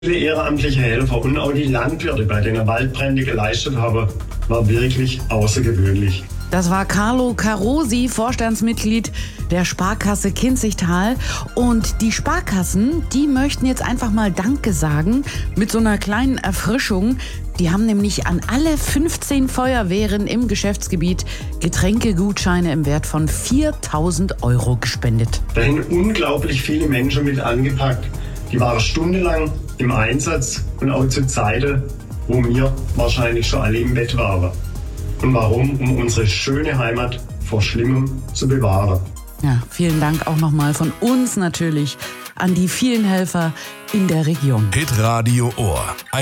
Viele ehrenamtliche Helfer und auch die Landwirte, bei denen Waldbrände geleistet haben, war wirklich außergewöhnlich. Das war Carlo Carosi, Vorstandsmitglied der Sparkasse Kinzigtal. Und die Sparkassen, die möchten jetzt einfach mal Danke sagen mit so einer kleinen Erfrischung. Die haben nämlich an alle 15 Feuerwehren im Geschäftsgebiet Getränkegutscheine im Wert von 4.000 € gespendet. Da sind unglaublich viele Menschen mit angepackt. Die waren stundenlang im Einsatz und auch zu Zeiten, wo wir wahrscheinlich schon alle im Bett waren. Und warum? Um unsere schöne Heimat vor Schlimmem zu bewahren. Ja, vielen Dank auch nochmal von uns natürlich an die vielen Helfer in der Region. Hitradio Ohr.